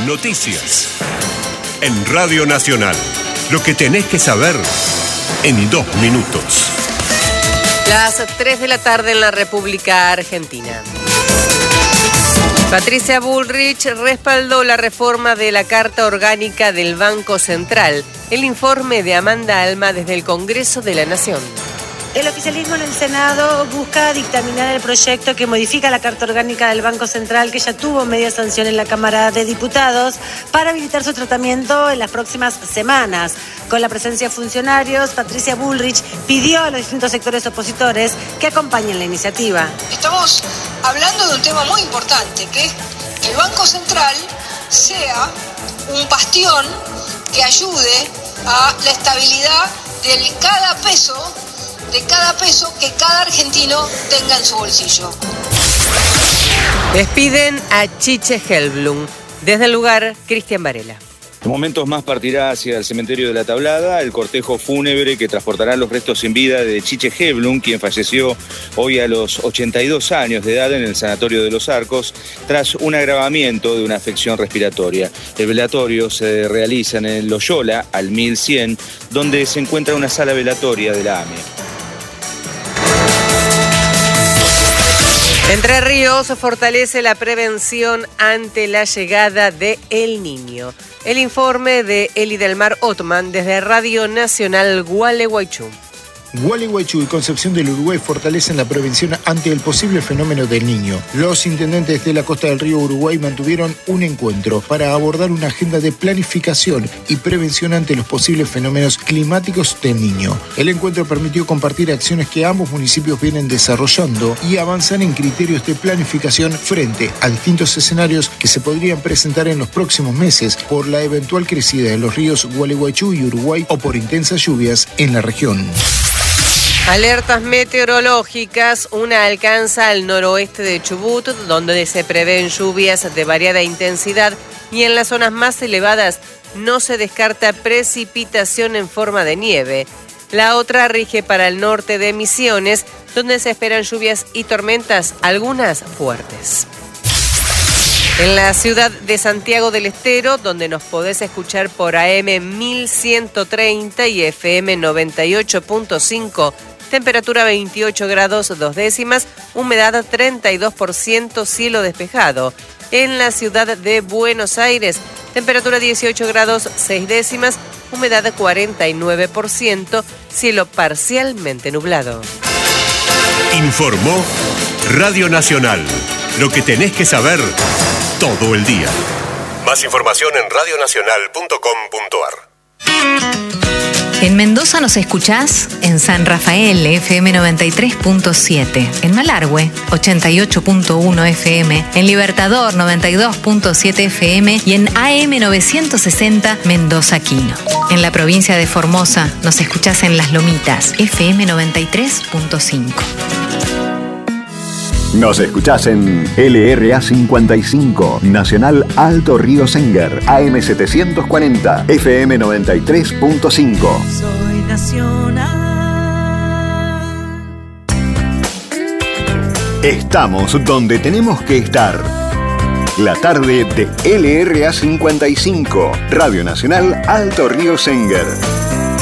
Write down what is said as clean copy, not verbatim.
Noticias. En Radio Nacional. Lo que tenés que saber en 2 minutos. Las 3 de la tarde en la República Argentina. Patricia Bullrich respaldó la reforma de la Carta Orgánica del Banco Central. El informe de Amanda Alma desde el Congreso de la Nación. El oficialismo en el Senado busca dictaminar el proyecto que modifica la Carta Orgánica del Banco Central, que ya tuvo media sanción en la Cámara de Diputados, para habilitar su tratamiento en las próximas semanas. Con la presencia de funcionarios, Patricia Bullrich pidió a los distintos sectores opositores que acompañen la iniciativa. Estamos hablando de un tema muy importante, que es que el Banco Central sea un bastión que ayude a la estabilidad de cada peso que cada argentino tenga en su bolsillo. Despiden a Chiche Helblum. Desde el lugar, Cristian Varela. En momentos más partirá hacia el cementerio de La Tablada el cortejo fúnebre que transportará los restos sin vida de Chiche Helblum, quien falleció hoy a los 82 años de edad en el Sanatorio de Los Arcos tras un agravamiento de una afección respiratoria. El velatorio se realiza en el Loyola, al 1100, donde se encuentra una sala velatoria de la AMIA. Entre Ríos fortalece la prevención ante la llegada de El Niño. El informe de Eli del Mar Otman desde Radio Nacional Gualeguaychú. Gualeguaychú y Concepción del Uruguay fortalecen la prevención ante el posible fenómeno del Niño. Los intendentes de la costa del río Uruguay mantuvieron un encuentro para abordar una agenda de planificación y prevención ante los posibles fenómenos climáticos del Niño. El encuentro permitió compartir acciones que ambos municipios vienen desarrollando y avanzar en criterios de planificación frente a distintos escenarios que se podrían presentar en los próximos meses por la eventual crecida de los ríos Gualeguaychú y Uruguay o por intensas lluvias en la región. Alertas meteorológicas, una alcanza al noroeste de Chubut, donde se prevén lluvias de variada intensidad, y en las zonas más elevadas no se descarta precipitación en forma de nieve. La otra rige para el norte de Misiones, donde se esperan lluvias y tormentas, algunas fuertes. En la ciudad de Santiago del Estero, donde nos podés escuchar por AM 1130 y FM 98.5, temperatura 28 grados 2 décimas, humedad 32%, cielo despejado. En la ciudad de Buenos Aires, temperatura 18 grados 6 décimas, humedad 49%, cielo parcialmente nublado. Informó Radio Nacional. Lo que tenés que saber todo el día. Más información en radionacional.com.ar. En Mendoza nos escuchás en San Rafael, FM 93.7, en Malargüe, 88.1 FM, en Libertador, 92.7 FM y en AM 960, Mendoza Quino. En la provincia de Formosa nos escuchás en Las Lomitas, FM 93.5. Nos escuchás en LRA 55, Nacional Alto Río Senger, AM 740, FM 93.5. Soy nacional. Estamos donde tenemos que estar. La tarde de LRA 55, Radio Nacional Alto Río Senger.